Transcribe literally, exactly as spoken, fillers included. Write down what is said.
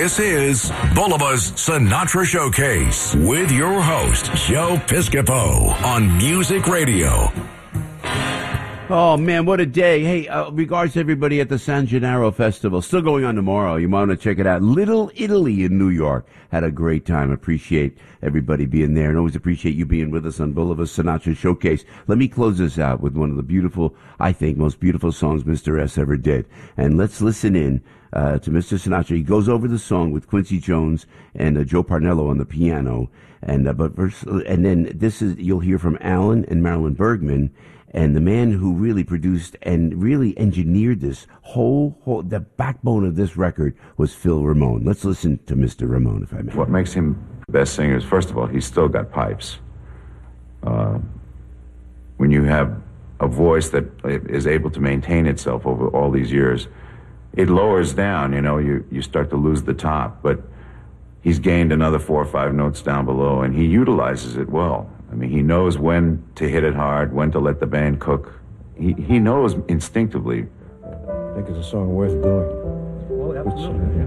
This is Bulliva's Sinatra Showcase with your host, Joe Piscopo on Music Radio. Oh, man, what a day. Hey, uh, regards to everybody at the San Gennaro Festival. Still going on tomorrow. You want to check it out. Little Italy in New York. Had a great time. Appreciate everybody being there, and always appreciate you being with us on Bulliva's Sinatra Showcase. Let me close this out with one of the beautiful, I think, most beautiful songs Mister S ever did. And let's listen in uh, to Mister Sinatra. He goes over the song with Quincy Jones and uh, Joe Parnello on the piano. And uh, but verse, and then this is, you'll hear from Alan and Marilyn Bergman. And the man who really produced and really engineered this whole, whole, the backbone of this record was Phil Ramone. Let's listen to Mister Ramone, if I may. What makes him the best singer is, first of all, he's still got pipes. Uh, when you have a voice that is able to maintain itself over all these years, it lowers down, you know, you, you start to lose the top, but he's gained another four or five notes down below, and he utilizes it well. I mean, he knows when to hit it hard, when to let the band cook. He he knows instinctively. I think it's a song worth doing. Well, absolutely.